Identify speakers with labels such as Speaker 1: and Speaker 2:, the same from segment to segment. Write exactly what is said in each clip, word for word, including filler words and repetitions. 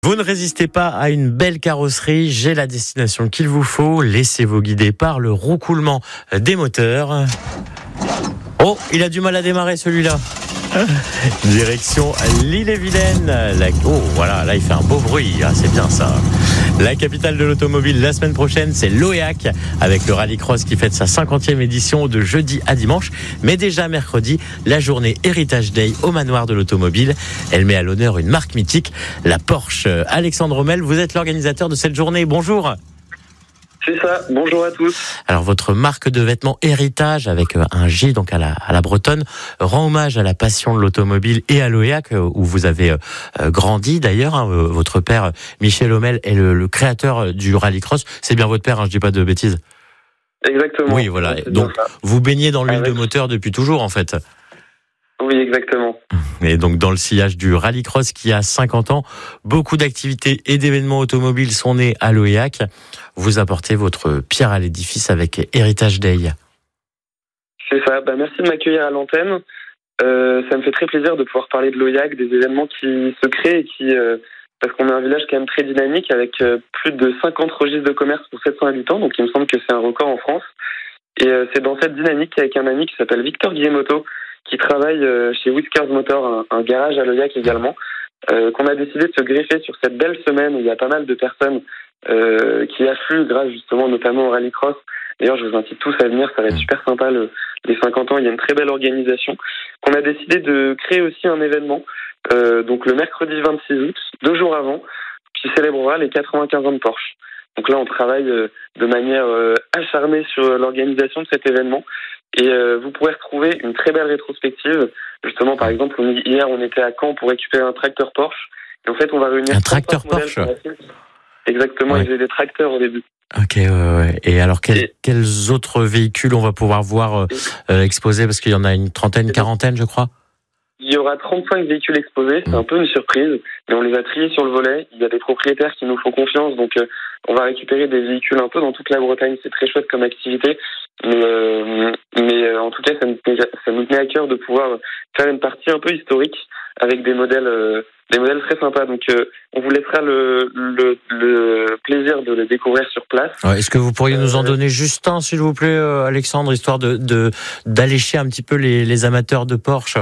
Speaker 1: Vous ne résistez pas à une belle carrosserie, j'ai la destination qu'il vous faut. Laissez-vous guider par le roucoulement des moteurs. Oh, il a du mal à démarrer celui-là. Direction l'Ille-et-Vilaine. La... Oh, voilà, là il fait un beau bruit, ah, c'est bien ça. La capitale de l'automobile la semaine prochaine, c'est Loéac, avec le Rallycross qui fête sa cinquantième édition de jeudi à dimanche. Mais déjà mercredi, la journée Heritage Day au manoir de l'automobile. Elle met à l'honneur une marque mythique, la Porsche. Alexandre Rommel, vous êtes l'organisateur de cette journée. Bonjour.
Speaker 2: C'est ça, bonjour à tous.
Speaker 1: Alors votre marque de vêtements Héritage avec un J donc à la, à la bretonne rend hommage à la passion de l'automobile et à Loéac où vous avez euh, grandi d'ailleurs. Hein, votre père Michel Hommel est le, le créateur du rallycross. C'est bien votre père, hein, je dis pas de bêtises.
Speaker 2: Exactement.
Speaker 1: Oui, voilà. Donc vous baignez dans l'huile
Speaker 2: Avec...
Speaker 1: de moteur depuis toujours en fait.
Speaker 2: Oui, exactement.
Speaker 1: Et donc dans le sillage du rallycross qui a cinquante ans, beaucoup d'activités et d'événements automobiles sont nés à Loéac. Vous apportez votre pierre à l'édifice avec Heritage Day.
Speaker 2: C'est ça. Bah, merci de m'accueillir à l'antenne. Euh, ça me fait très plaisir de pouvoir parler de Loéac, des événements qui se créent et qui, euh, parce qu'on est un village quand même très dynamique avec euh, plus de cinquante registres de commerce pour sept cents habitants. Donc il me semble que c'est un record en France. Et euh, c'est dans cette dynamique avec un ami qui s'appelle Victor Guillemoto, qui travaille euh, chez Whiskers Motor, un, un garage à Loéac également, euh, qu'on a décidé de se greffer sur cette belle semaine où il y a pas mal de personnes euh, qui affluent grâce justement notamment au rallycross. D'ailleurs, je vous invite tous à venir, ça va être super sympa le, les cinquante ans, il y a une très belle organisation. Qu'on a décidé de créer aussi un événement, euh, donc le mercredi vingt-six août, deux jours avant, qui célébrera les quatre-vingt-quinze ans de Porsche. Donc là, on travaille euh, de manière euh, acharnée sur l'organisation de cet événement. Et euh, vous pourrez retrouver une très belle rétrospective. Justement, par exemple, on, hier, on était à Caen pour récupérer un tracteur Porsche. Et en fait, on va réunir...
Speaker 1: Un tracteur Porsche.
Speaker 2: Exactement,
Speaker 1: ouais.
Speaker 2: Ils avaient des tracteurs au début.
Speaker 1: Ok, ouais, ouais. Et alors, quel,
Speaker 2: et...
Speaker 1: quels autres véhicules on va pouvoir voir euh, exposés? Parce qu'il y en a une trentaine, une quarantaine, je crois.
Speaker 2: Il y aura trente-cinq véhicules exposés, c'est un peu une surprise, mais on les a triés sur le volet. Il y a des propriétaires qui nous font confiance, donc euh, on va récupérer des véhicules un peu dans toute la Bretagne. C'est très chouette comme activité, mais, euh, mais euh, en tout cas, ça nous, tenait, ça nous tenait à cœur de pouvoir faire une partie un peu historique avec des modèles, euh, des modèles très sympas. Donc, euh, on vous laissera le, le, le plaisir de les découvrir sur place.
Speaker 1: Ouais, est-ce que vous pourriez euh, nous en donner juste un, s'il vous plaît, euh, Alexandre, histoire de, de d'allécher un petit peu les, les amateurs de Porsche?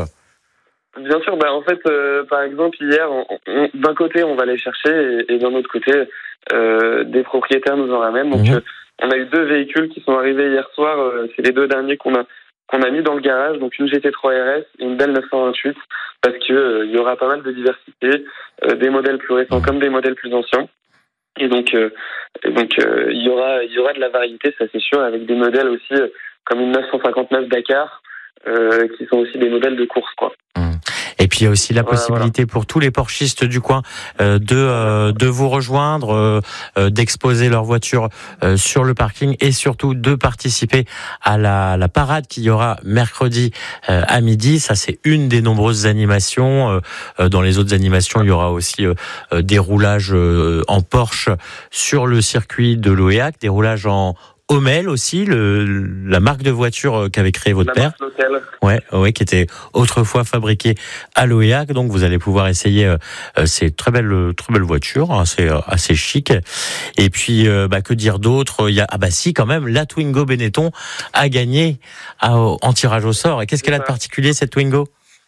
Speaker 2: Bien sûr, bah en fait, euh, par exemple, hier, on, on, d'un côté, on va les chercher et, et d'un autre côté, euh, des propriétaires nous en ramènent. Donc, mmh. euh, on a eu deux véhicules qui sont arrivés hier soir. Euh, c'est les deux derniers qu'on a qu'on a mis dans le garage. Donc, une G T trois R S et une Belle neuf cent vingt-huit, parce que euh, il y aura pas mal de diversité, euh, des modèles plus récents comme des modèles plus anciens. Et donc, euh, et donc, euh, il y aura il y aura de la variété, ça c'est sûr, avec des modèles aussi euh, comme une neuf cent cinquante-neuf Dakar, euh, qui sont aussi des modèles de course, quoi. Mmh.
Speaker 1: Et puis il y a aussi la possibilité voilà. pour tous les porchistes du coin euh, de euh, de vous rejoindre, euh, euh, d'exposer leur voiture euh, sur le parking et surtout de participer à la, la parade qu'il y aura mercredi euh, à midi. Ça c'est une des nombreuses animations. Euh, dans les autres animations, il y aura aussi euh, des roulages euh, en Porsche sur le circuit de Loéac, des roulages en Hommel aussi, le, la marque de voiture qu'avait créé votre
Speaker 2: la
Speaker 1: père. Ouais, ouais, qui était autrefois fabriquée à Loéac. Donc vous allez pouvoir essayer euh, ces très belles, très belles voitures, hein, c'est euh, assez chic. Et puis, euh, bah, que dire d'autre? Il y a, ah bah si, quand même, la Twingo Benetton a gagné à, en tirage au sort. Et qu'est-ce qu'elle a de particulier, cette Twingo?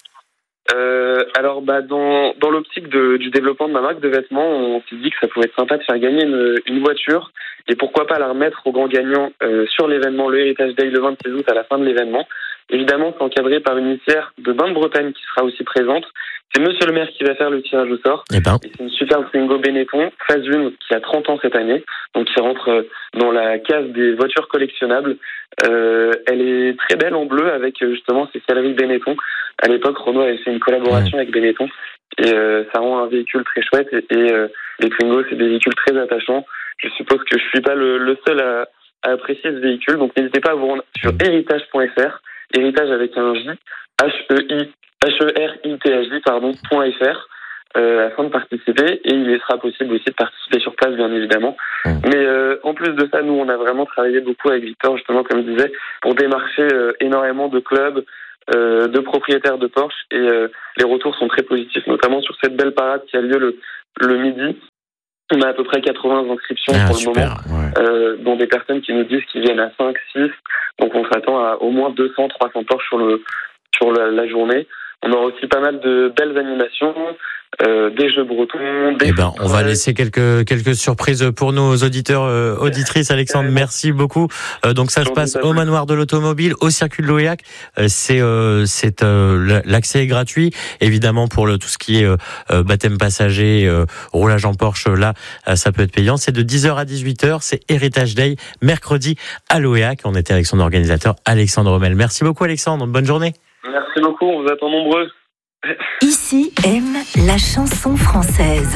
Speaker 2: Euh, alors, bah, dans, dans l'optique de, du développement de ma marque de vêtements, on s'est dit que ça pouvait être sympa de faire gagner une, une voiture et pourquoi pas la remettre au grand gagnant euh, sur l'événement, le Heritage Day, le vingt-six août, à la fin de l'événement. Évidemment, c'est encadré par une huissière de Bain de Bretagne qui sera aussi présente. C'est Monsieur le maire qui va faire le tirage au sort.
Speaker 1: Eh ben.
Speaker 2: Et c'est une superbe Twingo Benetton, phase un, qui a trente ans cette année, donc qui rentre dans la case des voitures collectionnables. Euh, elle est très belle en bleu avec justement ces caleries Benetton. À l'époque, Renault avait fait une collaboration mmh. avec Benetton et euh, ça rend un véhicule très chouette. Et, et euh, les Twingo, c'est des véhicules très attachants. Je suppose que je suis pas le, le seul à, à apprécier ce véhicule, donc n'hésitez pas à vous rendre sur héritage point f r, héritage avec un J, H E I H E R I T H J, pardon, .fr, euh, afin de participer, et il sera possible aussi de participer sur place, bien évidemment. Mmh. Mais euh, en plus de ça, nous, on a vraiment travaillé beaucoup avec Victor, justement, comme je disais, pour démarcher euh, énormément de clubs, euh, de propriétaires de Porsche, et euh, les retours sont très positifs, notamment sur cette belle parade qui a lieu le, le midi. On a à peu près quatre-vingts inscriptions
Speaker 1: ah,
Speaker 2: pour le
Speaker 1: super,
Speaker 2: moment,
Speaker 1: ouais.
Speaker 2: euh, dont des personnes qui nous disent qu'ils viennent à cinq, six. Donc on s'attend à au moins deux cents, trois cents porches sur, le, sur la, la journée. On aura aussi pas mal de belles animations, euh, des jeux bretons, des...
Speaker 1: Eh ben, on va laisser quelques quelques surprises pour nos auditeurs, euh, auditrices. Alexandre, euh, merci beaucoup. Euh, donc ça se passe au manoir de l'automobile, au circuit de Loyac. Euh, c'est euh, c'est euh, l'accès est gratuit, évidemment pour le tout ce qui est euh, baptême passager, euh, roulage en Porsche. Là, euh, ça peut être payant. C'est de dix heures à dix-huit heures. C'est Heritage Day, mercredi à Loyac. On était avec son organisateur Alexandre Rommel. Merci beaucoup, Alexandre. Bonne journée.
Speaker 2: Merci beaucoup. On vous attend nombreux.
Speaker 3: Ici aime la chanson française.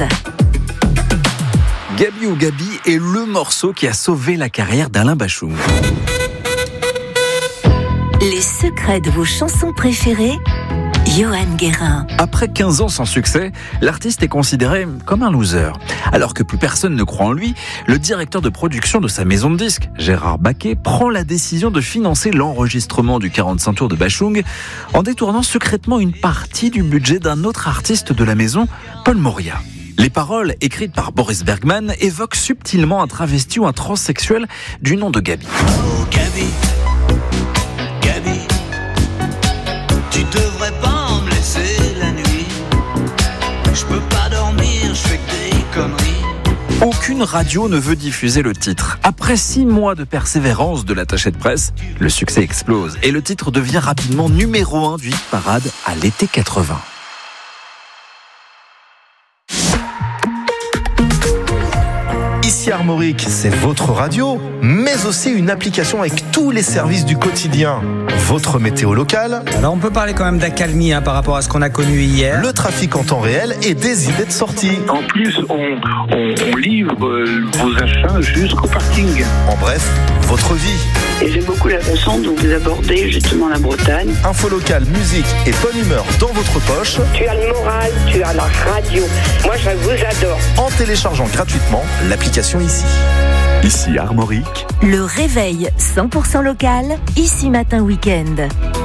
Speaker 4: Gabi ou Gabi est le morceau qui a sauvé la carrière d'Alain Bachung.
Speaker 3: Les secrets de vos chansons préférées, Johan Guérin.
Speaker 4: Après quinze ans sans succès, l'artiste est considéré comme un loser. Alors que plus personne ne croit en lui, le directeur de production de sa maison de disques, Gérard Baquet, prend la décision de financer l'enregistrement du quarante-cinq tours de Bachung en détournant secrètement une partie du budget d'un autre artiste de la maison, Paul Moria. Les paroles, écrites par Boris Bergman, évoquent subtilement un travesti ou un transsexuel du nom de Gabi.
Speaker 5: Oh Gabi, Gabi, tu devrais pas me laisser la nuit. Je peux pas dormir, je fais que des conneries.
Speaker 4: Aucune radio ne veut diffuser le titre. Après six mois de persévérance de l'attaché de presse, le succès explose et le titre devient rapidement numéro un du hit parade à l'été quatre-vingts.
Speaker 6: Ici Armorique, c'est votre radio, mais aussi une application avec tous les services du quotidien. Votre météo locale.
Speaker 7: Alors on peut parler quand même d'accalmie hein, par rapport à ce qu'on a connu hier.
Speaker 6: Le trafic en temps réel et des idées de sortie.
Speaker 8: En plus, on, on, on livre euh, vos achats jusqu'au parking.
Speaker 6: En bref, votre vie.
Speaker 9: Et j'aime beaucoup la façon dont vous abordez justement la Bretagne.
Speaker 6: Info locale, musique et bonne humeur dans votre poche.
Speaker 10: Tu as le moral, tu as la radio. Moi, je vous adore.
Speaker 6: En téléchargeant gratuitement l'application Ici.
Speaker 4: Ici Armorique.
Speaker 3: Le réveil cent pour cent local, Ici Matin Week-end.